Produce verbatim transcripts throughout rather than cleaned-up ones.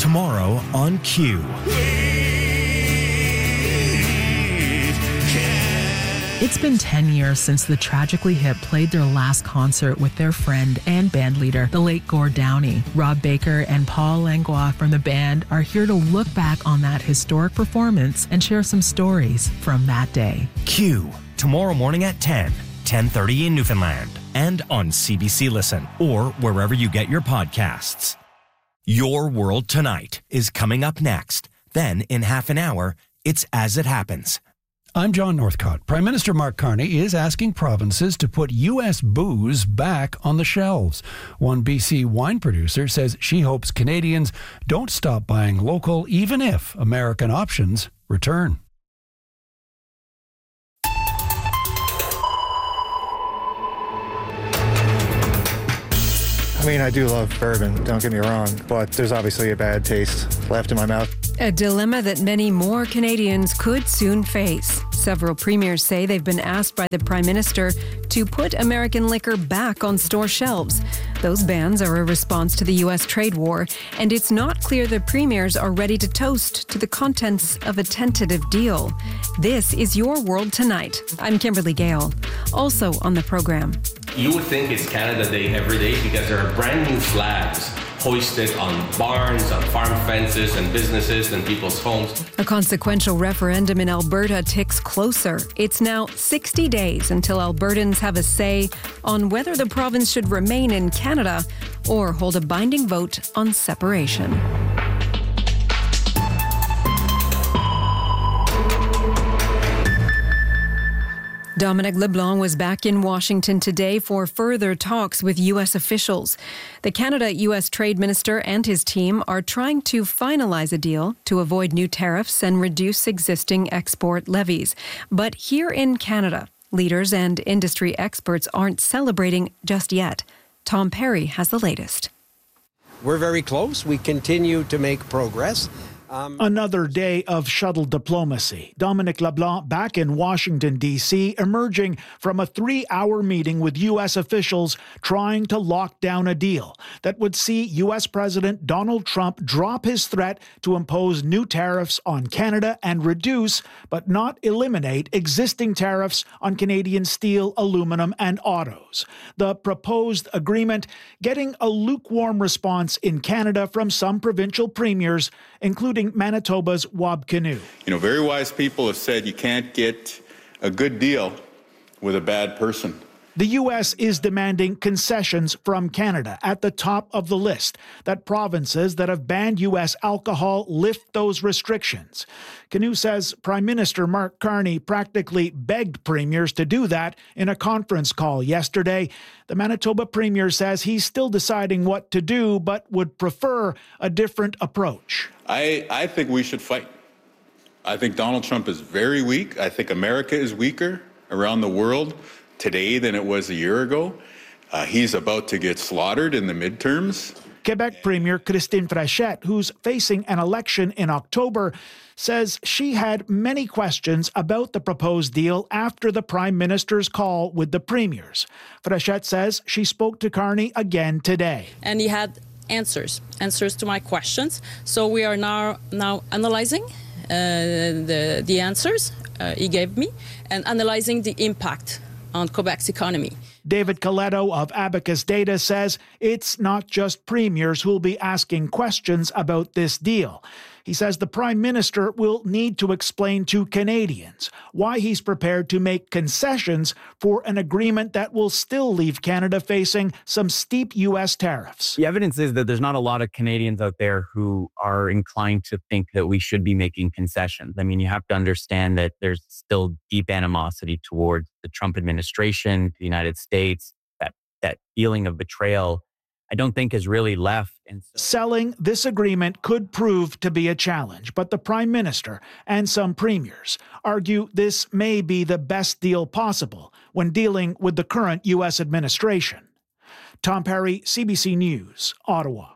tomorrow on Q. It's been ten years since the Tragically Hip played their last concert with their friend and bandleader, the late Gord Downie. Rob Baker and Paul Langlois from the band are here to look back on that historic performance and share some stories from that day. Q, tomorrow morning at ten, ten thirty in Newfoundland, and on C B C Listen or wherever you get your podcasts. Your World Tonight is coming up next. Then, in half an hour, it's As It Happens. I'm John Northcott. Prime Minister Mark Carney is asking provinces to put U S booze back on the shelves. One B C wine producer says she hopes Canadians don't stop buying local even if American options return. I mean, I do love bourbon, don't get me wrong, but there's obviously a bad taste left in my mouth. A dilemma that many more Canadians could soon face. Several premiers say they've been asked by the Prime Minister to put American liquor back on store shelves. Those bans are a response to the U S trade war, and it's not clear the premiers are ready to toast to the contents of a tentative deal. This is Your World Tonight. I'm Kimberly Gale. Also on the program. You would think it's Canada Day every day because there are brand new flags hoisted on barns, on farm fences and businesses and people's homes. A consequential referendum in Alberta ticks closer. It's now sixty days until Albertans have a say on whether the province should remain in Canada or hold a binding vote on separation. Dominic LeBlanc was back in Washington today for further talks with U S officials. The Canada-U S Trade Minister and his team are trying to finalize a deal to avoid new tariffs and reduce existing export levies. But here in Canada, leaders and industry experts aren't celebrating just yet. Tom Perry has the latest. We're very close. We continue to make progress. Um, Another day of shuttle diplomacy. Dominic LeBlanc back in Washington, D C, emerging from a three-hour meeting with U S officials trying to lock down a deal that would see U S President Donald Trump drop his threat to impose new tariffs on Canada and reduce, but not eliminate, existing tariffs on Canadian steel, aluminum, and autos. The proposed agreement getting a lukewarm response in Canada from some provincial premiers, including Manitoba's Wab Kinew. You know, very wise people have said you can't get a good deal with a bad person. The U S is demanding concessions from Canada at the top of the list, that provinces that have banned U S alcohol lift those restrictions. Kinew says Prime Minister Mark Carney practically begged premiers to do that in a conference call yesterday. The Manitoba Premier says he's still deciding what to do, but would prefer a different approach. I, I think we should fight. I think Donald Trump is very weak. I think America is weaker around the world today than it was a year ago. Uh, he's about to get slaughtered in the midterms. Quebec Premier Christine Frechette, who's facing an election in October, says she had many questions about the proposed deal after the Prime Minister's call with the premiers. Frechette says she spoke to Carney again today. And he had answers, answers to my questions. So we are now, now analyzing uh, the, the answers uh, he gave me and analyzing the impact on Quebec's economy. David Coletto of Abacus Data says it's not just premiers who'll be asking questions about this deal. He says the Prime Minister will need to explain to Canadians why he's prepared to make concessions for an agreement that will still leave Canada facing some steep U S tariffs. The evidence is that there's not a lot of Canadians out there who are inclined to think that we should be making concessions. I mean, you have to understand that there's still deep animosity towards the Trump administration, the United States. That, that feeling of betrayal, I don't think is really left. And so- Selling this agreement could prove to be a challenge, but the Prime Minister and some premiers argue this may be the best deal possible when dealing with the current U S administration. Tom Perry, C B C News, Ottawa.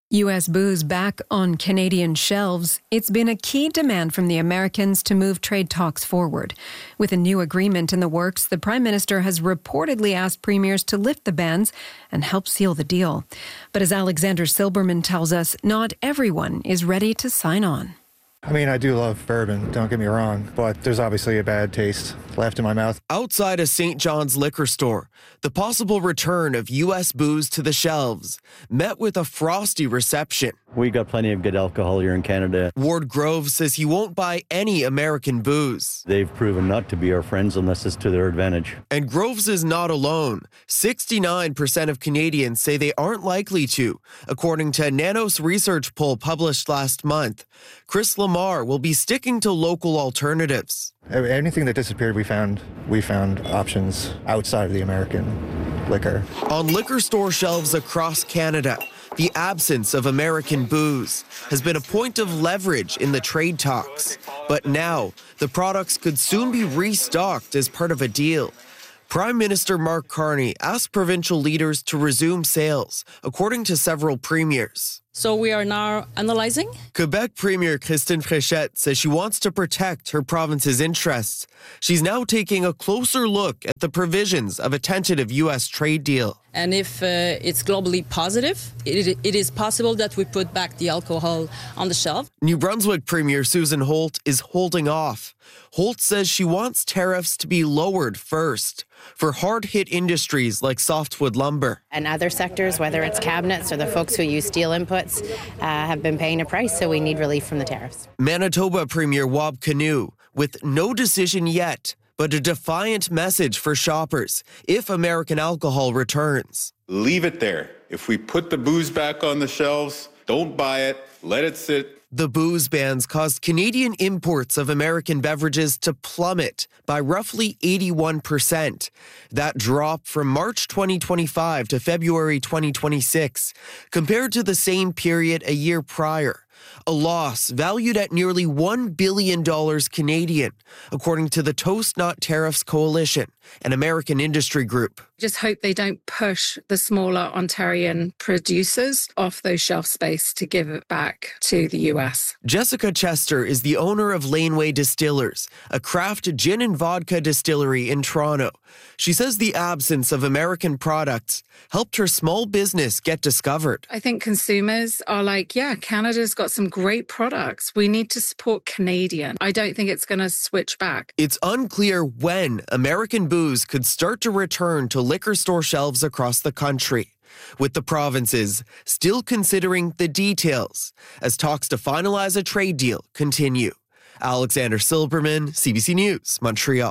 U S booze back on Canadian shelves. It's been a key demand from the Americans to move trade talks forward. With a new agreement in the works, the Prime Minister has reportedly asked premiers to lift the bans and help seal the deal. But as Alexander Silberman tells us, not everyone is ready to sign on. I mean, I do love bourbon, don't get me wrong, but there's obviously a bad taste left in my mouth. Outside a Saint John's liquor store, the possible return of U S booze to the shelves met with a frosty reception. We got plenty of good alcohol here in Canada. Ward Grove says he won't buy any American booze. They've proven not to be our friends unless it's to their advantage. And Groves is not alone. sixty-nine percent of Canadians say they aren't likely to, according to a Nanos research poll published last month. Chris Lamar will be sticking to local alternatives. Anything that disappeared, we found we found options outside of the American liquor. On liquor store shelves across Canada, the absence of American booze has been a point of leverage in the trade talks. But now, the products could soon be restocked as part of a deal. Prime Minister Mark Carney asked provincial leaders to resume sales, according to several premiers. So we are now analyzing. Quebec Premier Christine Fréchette says she wants to protect her province's interests. She's now taking a closer look at the provisions of a tentative U S trade deal. And if uh, it's globally positive, it, it is possible that we put back the alcohol on the shelf. New Brunswick Premier Susan Holt is holding off. Holt says she wants tariffs to be lowered first for hard-hit industries like softwood lumber. And other sectors, whether it's cabinets or the folks who use steel inputs, uh, have been paying a price, so we need relief from the tariffs. Manitoba Premier Wab Kinew, with no decision yet, but a defiant message for shoppers if American alcohol returns. Leave it there. If we put the booze back on the shelves, don't buy it, let it sit. The booze bans caused Canadian imports of American beverages to plummet by roughly eighty-one percent. That drop from March twenty twenty-five to February twenty twenty-six, compared to the same period a year prior. A loss valued at nearly one billion dollars Canadian, according to the Toast Not Tariffs Coalition, an American industry group. Just hope they don't push the smaller Ontarian producers off those shelf space to give it back to the U S. Jessica Chester is the owner of Laneway Distillers, a craft gin and vodka distillery in Toronto. She says the absence of American products helped her small business get discovered. I think consumers are like, yeah, Canada's got some great products. We need to support Canadian. I don't think it's going to switch back. It's unclear when American booze could start to return to liquor store shelves across the country, with the provinces still considering the details as talks to finalize a trade deal continue. Alexander Silberman, C B C News, Montreal.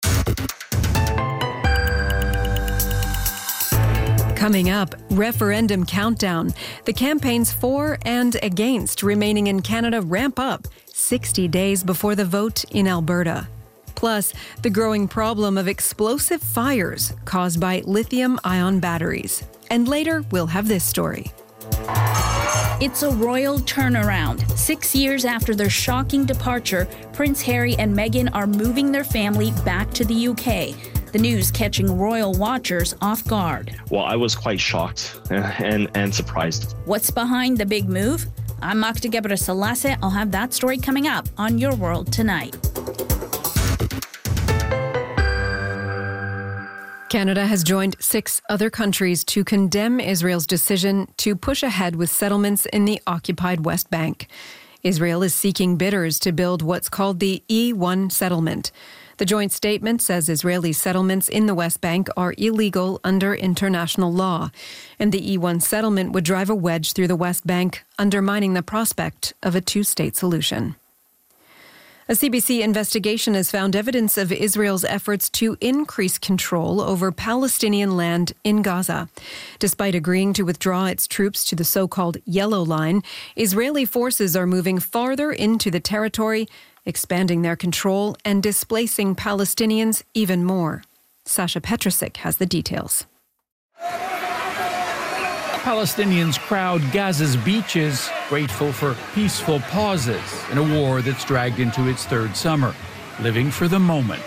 Coming up, referendum countdown. The campaigns for and against remaining in Canada ramp up sixty days before the vote in Alberta. Plus, the growing problem of explosive fires caused by lithium-ion batteries. And later, we'll have this story. It's a royal turnaround. Six years after their shocking departure, Prince Harry and Meghan are moving their family back to the U K. The news catching royal watchers off guard. Well, I was quite shocked and, and surprised. What's behind the big move? I'm Makta Gebrselassie. I'll have that story coming up on Your World Tonight. Canada has joined six other countries to condemn Israel's decision to push ahead with settlements in the occupied West Bank. Israel is seeking bidders to build what's called the E one settlement. The joint statement says Israeli settlements in the West Bank are illegal under international law, and the E one settlement would drive a wedge through the West Bank, undermining the prospect of a two-state solution. A C B C investigation has found evidence of Israel's efforts to increase control over Palestinian land in Gaza. Despite agreeing to withdraw its troops to the so-called Yellow Line, Israeli forces are moving farther into the territory, expanding their control and displacing Palestinians even more. Sasha Petrusik has the details. Palestinians crowd Gaza's beaches, grateful for peaceful pauses in a war that's dragged into its third summer, living for the moment.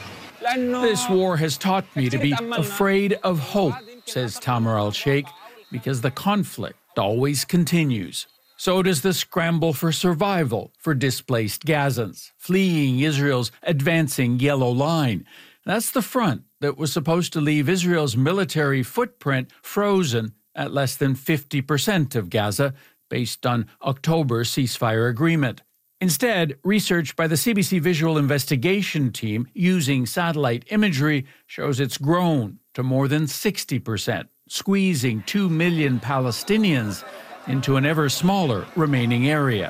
This war has taught me to be afraid of hope, says Tamar al-Sheikh, because the conflict always continues. So does the scramble for survival for displaced Gazans, fleeing Israel's advancing yellow line. That's the front that was supposed to leave Israel's military footprint frozen at less than fifty percent of Gaza, based on October's ceasefire agreement. Instead, research by the C B C Visual Investigation Team using satellite imagery shows it's grown to more than sixty percent, squeezing two million Palestinians into an ever smaller remaining area.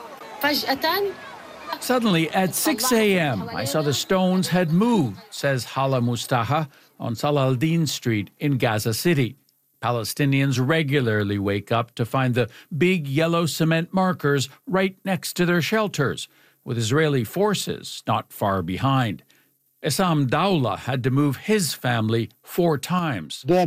Suddenly, at six a.m., I saw the stones had moved, says Hala Mustafa on Salah al-Din Street in Gaza City. Palestinians regularly wake up to find the big yellow cement markers right next to their shelters, with Israeli forces not far behind. Essam Dawla had to move his family four times. The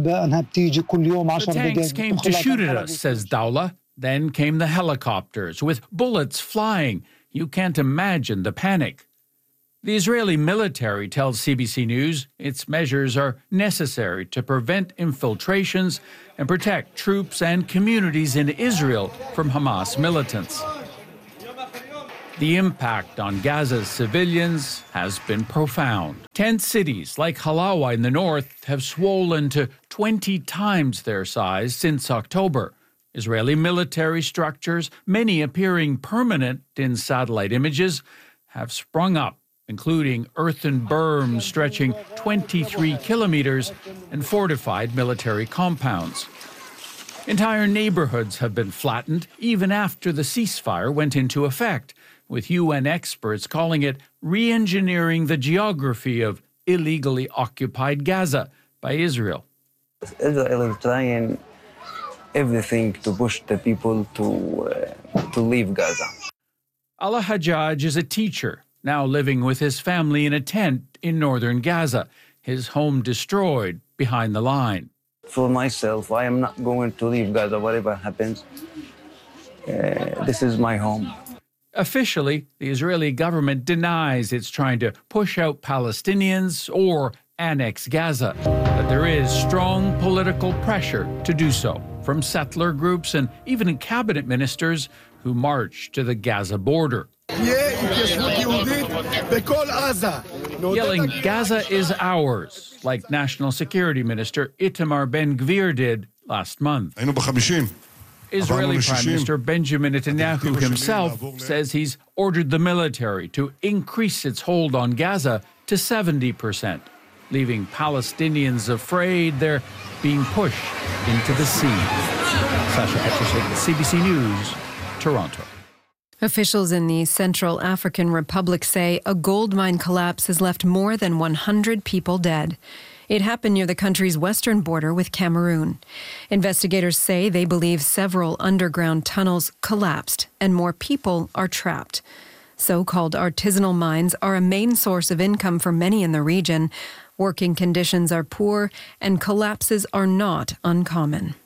tanks came to shoot at us, says Dawla. Then came the helicopters with bullets flying. You can't imagine the panic. The Israeli military tells C B C News its measures are necessary to prevent infiltrations and protect troops and communities in Israel from Hamas militants. The impact on Gaza's civilians has been profound. Ten cities like Halawa in the north have swollen to twenty times their size since October. Israeli military structures, many appearing permanent in satellite images, have sprung up, including earthen berms stretching twenty-three kilometers and fortified military compounds. Entire neighborhoods have been flattened even after the ceasefire went into effect, with U N experts calling it re-engineering the geography of illegally occupied Gaza by Israel. Israel is trying everything to push the people to, uh, to leave Gaza. Ala Hajjaj is a teacher, now living with his family in a tent in northern Gaza, his home destroyed behind the line. For myself, I am not going to leave Gaza, whatever happens. Uh, this is my home. Officially, the Israeli government denies it's trying to push out Palestinians or annex Gaza, but there is strong political pressure to do so from settler groups and even cabinet ministers who march to the Gaza border. Yelling, "Gaza is ours," like National Security Minister Itamar Ben-Gvir did last month. Israeli Prime Minister Benjamin Netanyahu himself says he's ordered the military to increase its hold on Gaza to seventy percent, leaving Palestinians afraid they're being pushed into the sea. Sasha Etchesik, C B C News, Toronto. Officials in the Central African Republic say a gold mine collapse has left more than one hundred people dead. It happened near the country's western border with Cameroon. Investigators say they believe several underground tunnels collapsed and more people are trapped. So-called artisanal mines are a main source of income for many in the region. Working conditions are poor and collapses are not uncommon.